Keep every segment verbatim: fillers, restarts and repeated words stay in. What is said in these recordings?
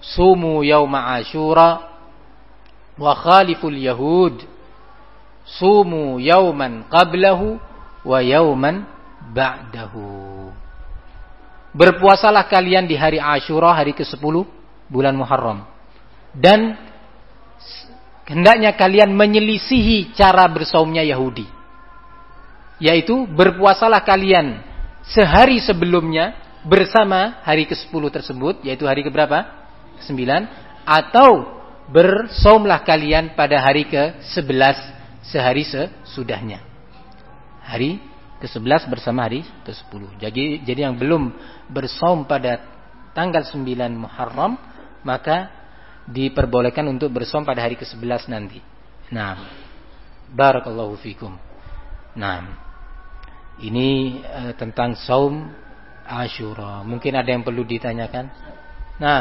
sumu yauma Asyura wa khaliful yahud sumu yauman qablahu wa yauman ba'dahu. Berpuasalah kalian di hari Asyura, hari kesepuluh bulan Muharram, dan hendaknya kalian menyelisihi cara bersaumnya Yahudi, yaitu berpuasalah kalian sehari sebelumnya bersama hari kesepuluh tersebut, yaitu hari keberapa? Kesembilan. Atau bersaumlah kalian pada hari kesebelas sehari sesudahnya. Hari kesebelas bersama hari kesepuluh. Jadi, jadi yang belum bersaum pada tanggal sembilan Muharram, maka diperbolehkan untuk bersaum pada hari kesebelas nanti. Nah, barakallahu fikum. Nah, ini uh, tentang saum Asyura. Mungkin ada yang perlu ditanyakan. Nah,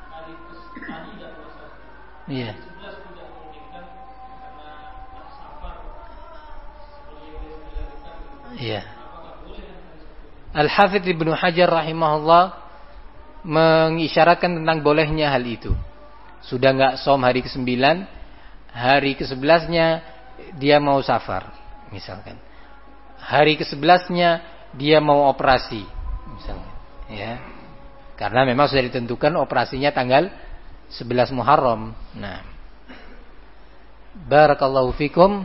iya. Iya. Al-Hafidz Ibnu Hajar rahimahullah mengisyaratkan tentang bolehnya hal itu. Sudah enggak saum hari kesembilan, hari kesebelasnya dia mau safar, misalkan. Hari kesebelasnya dia mau operasi, misalkan. Ya. Karena memang sudah ditentukan operasinya tanggal sebelas Muharram. Nah. Barakallahu fikum.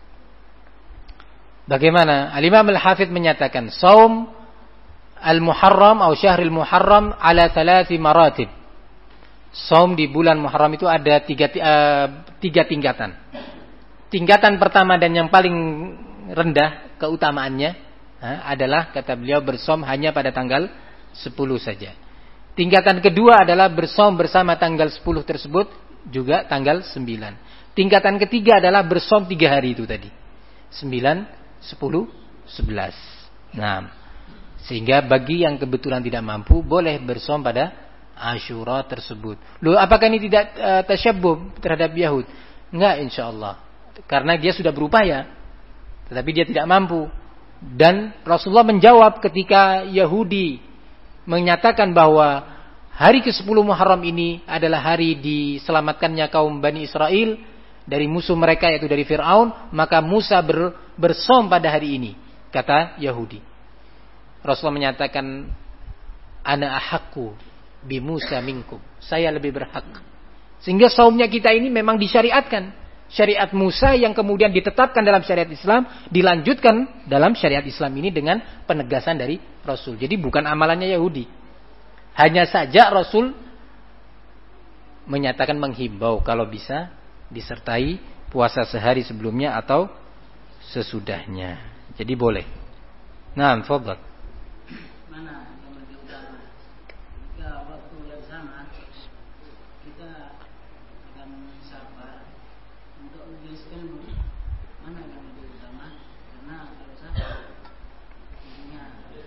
Bagaimana? Al-Imam Al-Hafidz menyatakan saum Al-Muharram atau Syahrul Muharram ala thalathi maratib. Saum di bulan Muharram itu ada tiga, uh, tiga tingkatan. Tingkatan pertama dan yang paling rendah keutamaannya uh, adalah, kata beliau, bersaum hanya pada tanggal sepuluh saja. Tingkatan kedua adalah bersaum bersama tanggal sepuluh tersebut juga tanggal sembilan. Tingkatan ketiga adalah bersaum tiga hari itu tadi. sembilan, sepuluh, sebelas. Nah, sehingga bagi yang kebetulan tidak mampu boleh bersaum pada Asyura tersebut. Loh, apakah ini tidak uh, tasyabbuh terhadap Yahud? Enggak, insyaallah. Karena dia sudah berupaya, tetapi dia tidak mampu. Dan Rasulullah menjawab ketika Yahudi menyatakan bahwa hari kesepuluh Muharram ini adalah hari diselamatkannya kaum Bani Israel dari musuh mereka, yaitu dari Fir'aun, maka Musa ber, bersaum pada hari ini, kata Yahudi. Rasulullah menyatakan, ana ahaqqu bi Musa minkum, saya lebih berhak. Sehingga saumnya kita ini memang disyariatkan. Syariat Musa yang kemudian ditetapkan dalam syariat Islam, dilanjutkan dalam syariat Islam ini dengan penegasan dari Rasul. Jadi bukan amalannya Yahudi. Hanya saja Rasul menyatakan, menghimbau kalau bisa disertai puasa sehari sebelumnya atau sesudahnya. Jadi boleh. Nah, fadhal. Mana yang lebih utama? Jika waktu yang sama kita akan sabar untuk menjelaskan mana yang lebih utama, karena kalau sabar intinya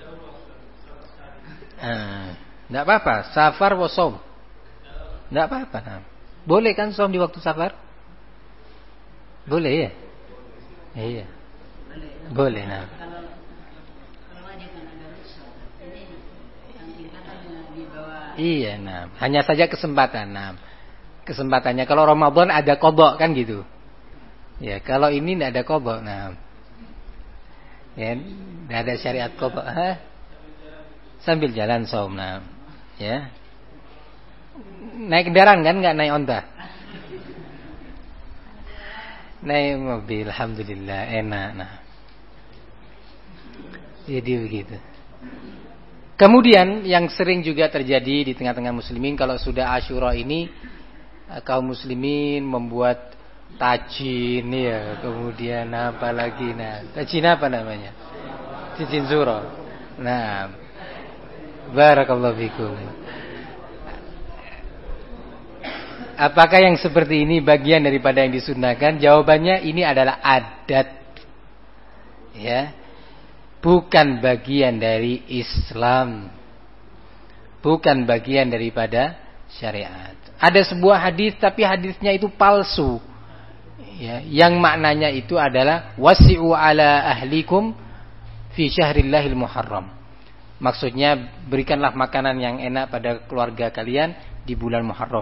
eh, enggak apa-apa, safar wa shaum. Enggak apa-apa. Nah. Boleh kan saum di waktu safar? Boleh ya? Iya. Boleh. Nah. Iya, nah. Hanya saja kesempatan. Nah. Kesempatannya kalau Ramadan ada qadha kan gitu. Ya, kalau ini tidak ada qadha. Nah. Ya, tidak ada syariat qadha. Hah? Sambil jalan saum. Nah. Ya. Naik kendaraan kan, enggak naik onta. Naik mobil, alhamdulillah enak. Nah, jadi begitu. Kemudian yang sering juga terjadi di tengah-tengah muslimin, kalau sudah Asyura ini kaum muslimin membuat tajin ya, kemudian apa lagi? Nah, tajin apa namanya? Tajin zuro. Nah, barakallahu fikum. Apakah yang seperti ini bagian daripada yang disunnahkan? Jawabannya, ini adalah adat. Ya. Bukan bagian dari Islam. Bukan bagian daripada syariat. Ada sebuah hadis tapi hadisnya itu palsu. Ya, yang maknanya itu adalah wasi'u ala ahlikum fi syahrillahil muharram. Maksudnya, berikanlah makanan yang enak pada keluarga kalian di bulan Muharram.